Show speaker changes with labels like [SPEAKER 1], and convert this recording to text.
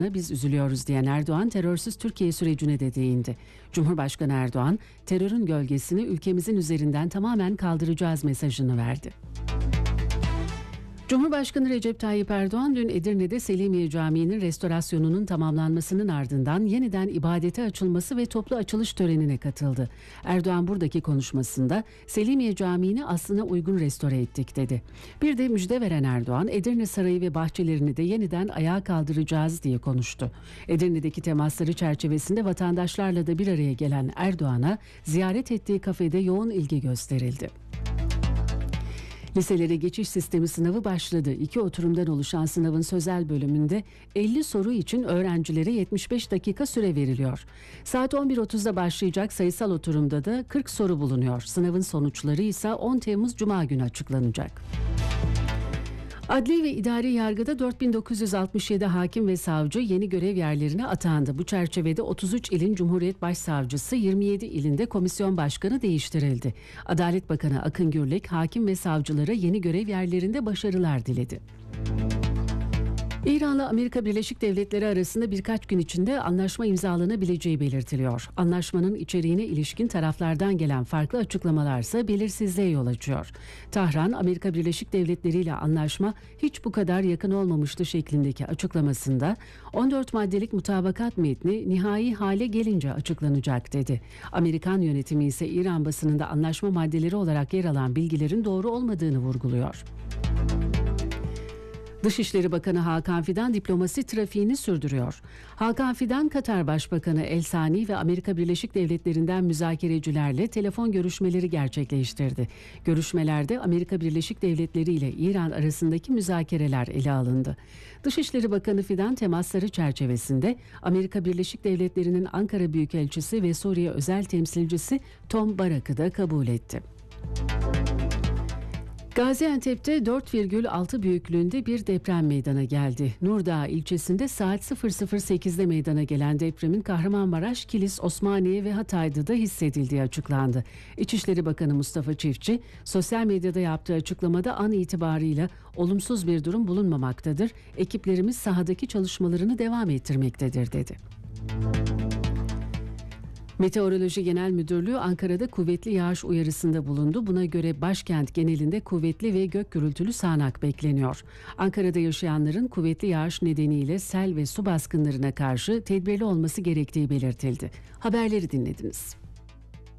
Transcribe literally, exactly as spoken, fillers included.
[SPEAKER 1] Biz üzülüyoruz diyen Erdoğan, terörsüz Türkiye sürecine de değindi. Cumhurbaşkanı Erdoğan, terörün gölgesini ülkemizin üzerinden tamamen kaldıracağız mesajını verdi. Cumhurbaşkanı Recep Tayyip Erdoğan dün Edirne'de Selimiye Camii'nin restorasyonunun tamamlanmasının ardından yeniden ibadete açılması ve toplu açılış törenine katıldı. Erdoğan buradaki konuşmasında Selimiye Camii'ni aslına uygun restore ettik dedi. Bir de müjde veren Erdoğan, Edirne Sarayı ve bahçelerini de yeniden ayağa kaldıracağız diye konuştu. Edirne'deki temasları çerçevesinde vatandaşlarla da bir araya gelen Erdoğan'a ziyaret ettiği kafede yoğun ilgi gösterildi. Liselere geçiş sistemi sınavı başladı. İki oturumdan oluşan sınavın sözel bölümünde elli soru için öğrencilere yetmiş beş dakika süre veriliyor. Saat on bir otuzda başlayacak sayısal oturumda da kırk soru bulunuyor. Sınavın sonuçları ise on Temmuz Cuma günü açıklanacak. Adli ve idari yargıda dört bin dokuz yüz altmış yedi hakim ve savcı yeni görev yerlerine atandı. Bu çerçevede otuz üç ilin Cumhuriyet Başsavcısı, yirmi yedi ilinde komisyon başkanı değiştirildi. Adalet Bakanı Akın Gürlek, hakim ve savcılara yeni görev yerlerinde başarılar diledi. İran'la Amerika Birleşik Devletleri arasında birkaç gün içinde anlaşma imzalanabileceği belirtiliyor. Anlaşmanın içeriğine ilişkin taraflardan gelen farklı açıklamalarsa belirsizliğe yol açıyor. Tahran, Amerika Birleşik Devletleri ile anlaşma hiç bu kadar yakın olmamıştı şeklindeki açıklamasında on dört maddelik mutabakat metni nihai hale gelince açıklanacak dedi. Amerikan yönetimi ise İran basınında anlaşma maddeleri olarak yer alan bilgilerin doğru olmadığını vurguluyor. Dışişleri Bakanı Hakan Fidan diplomasi trafiğini sürdürüyor. Hakan Fidan, Katar Başbakanı El Sani ve Amerika Birleşik Devletleri'nden müzakerecilerle telefon görüşmeleri gerçekleştirdi. Görüşmelerde Amerika Birleşik Devletleri ile İran arasındaki müzakereler ele alındı. Dışişleri Bakanı Fidan temasları çerçevesinde Amerika Birleşik Devletleri'nin Ankara Büyükelçisi ve Suriye Özel Temsilcisi Tom Barak'ı da kabul etti. Gaziantep'te dört virgül altı büyüklüğünde bir deprem meydana geldi. Nurdağ ilçesinde saat sıfır sıfır sekizde meydana gelen depremin Kahramanmaraş, Kilis, Osmaniye ve Hatay'da da hissedildiği açıklandı. İçişleri Bakanı Mustafa Çiftçi, sosyal medyada yaptığı açıklamada an itibarıyla olumsuz bir durum bulunmamaktadır. Ekiplerimiz sahadaki çalışmalarını devam ettirmektedir dedi. Meteoroloji Genel Müdürlüğü Ankara'da kuvvetli yağış uyarısında bulundu. Buna göre başkent genelinde kuvvetli ve gök gürültülü sağanak bekleniyor. Ankara'da yaşayanların kuvvetli yağış nedeniyle sel ve su baskınlarına karşı tedbirli olması gerektiği belirtildi. Haberleri dinlediniz.